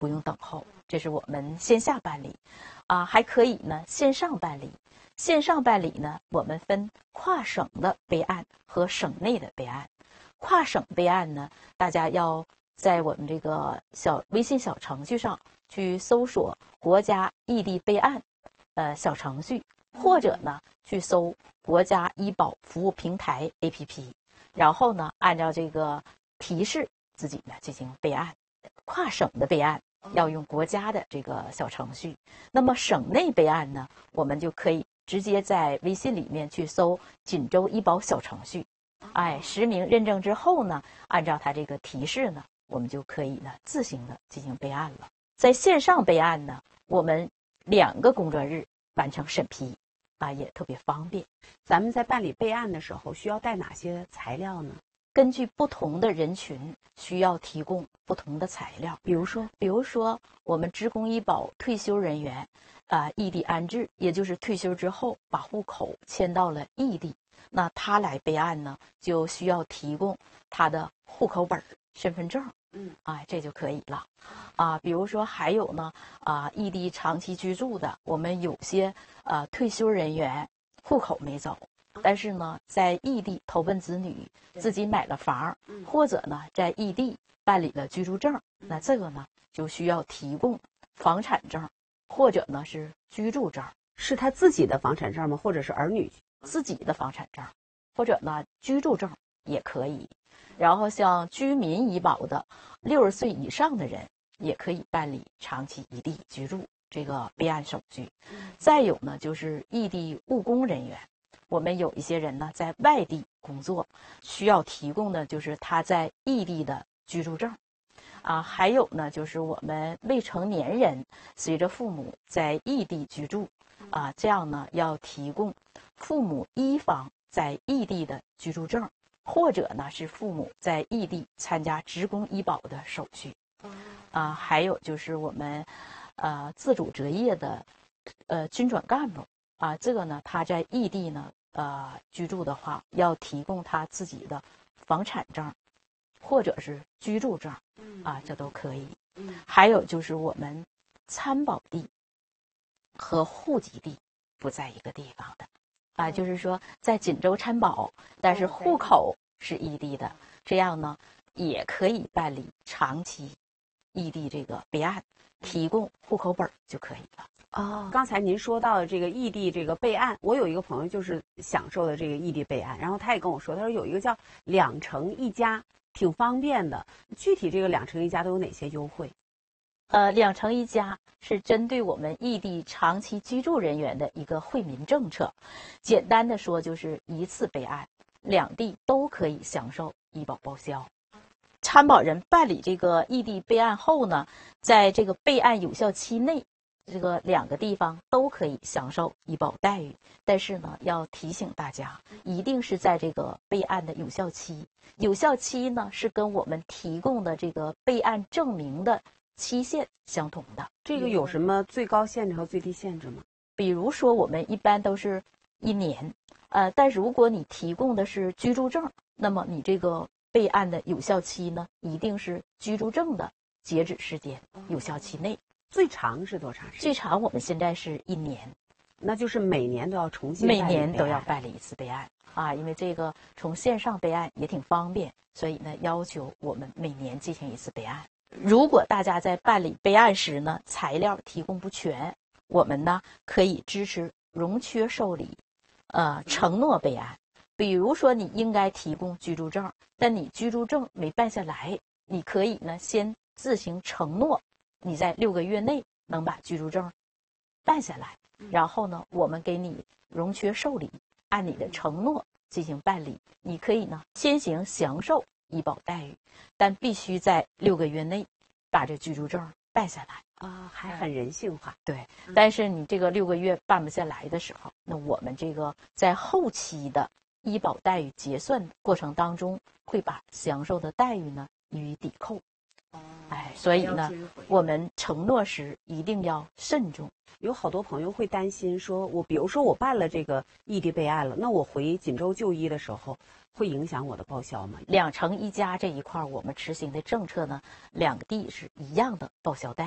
不用等候。这是我们线下办理，还可以呢线上办理。线上办理呢，我们分跨省的备案和省内的备案。跨省备案呢，大家要在我们这个微信小程序上去搜索国家异地备案小程序，或者呢去搜国家医保服务平台 APP， 然后呢按照这个提示自己呢进行备案。跨省的备案要用国家的这个小程序，那么省内备案呢，我们就可以直接在微信里面去搜锦州医保小程序，实名认证之后呢，按照它这个提示呢，我们就可以呢自行的进行备案了。在线上备案呢，我们2个工作日完成审批，也特别方便。 咱们在办理备案的时候需要带哪些材料呢？ 根据不同的人群需要提供不同的材料，比如说我们职工医保退休人员异地安置，也就是退休之后把户口迁到了异地，那他来备案呢，就需要提供他的户口本、身份证，这就可以了。比如说还有呢，异地长期居住的，我们有些退休人员户口没走，但是呢，在异地投奔子女，自己买了房，或者呢，在异地办理了居住证，那这个呢，就需要提供房产证，或者呢是居住证。 是他自己的房产证吗？或者是儿女自己的房产证，或者呢居住证也可以。然后像居民医保的60岁以上的人，也可以办理长期异地居住这个备案手续。再有呢，就是异地务工人员。我们有一些人呢在外地工作，需要提供的就是他在异地的居住证，还有呢就是我们未成年人随着父母在异地居住，这样呢要提供父母一方在异地的居住证，或者呢是父母在异地参加职工医保的手续，还有就是我们自主择业的军转干部，这个呢他在异地呢居住的话，要提供他自己的房产证或者是居住证，这都可以。还有就是我们参保地和户籍地不在一个地方的，就是说在锦州参保，但是户口是异地的，这样呢也可以办理长期异地这个备案，提供户口本就可以了。 刚才您说到的这个异地这个备案，我有一个朋友就是享受的这个异地备案，然后他也跟我说，他说有一个叫2城1家，挺方便的。具体这个2城1家都有哪些优惠 ？2城1家是针对我们异地长期居住人员的一个惠民政策。简单的说，就是一次备案，2地都可以享受医保报销。参保人办理这个异地备案后呢，在这个备案有效期内，这个2个地方都可以享受医保待遇。但是呢，要提醒大家，一定是在这个备案的有效期。有效期呢是跟我们提供的这个备案证明的期限相同的。 这个有什么最高限制和最低限制吗？ 比如说我们一般都是1年，但是如果你提供的是居住证，那么你这个备案的有效期呢，一定是居住证的截止时间有效期内。 最长是多长时间？ 最长我们现在是1年， 那就是每年都要重新每年都要办理一次备案因为这个从线上备案也挺方便，所以呢要求我们每年进行一次备案。如果大家在办理备案时呢材料提供不全，我们呢可以支持容缺受理，承诺备案。比如说你应该提供居住证，但你居住证没办下来，你可以呢先自行承诺你在6个月内能把居住证办下来，然后呢我们给你容缺受理，按你的承诺进行办理。你可以呢先行享受医保待遇，但必须在6个月内把这居住证办下来还很人性化。 对，但是你这个6个月办不下来的时候，那我们这个在后期的医保待遇结算过程当中，会把享受的待遇呢予以抵扣。所以呢，我们承诺时一定要慎重。 有好多朋友会担心说，比如说我办了这个异地备案了，那我回锦州就医的时候，会影响我的报销吗？ 2城1家这一块我们执行的政策呢，2地是一样的报销待遇。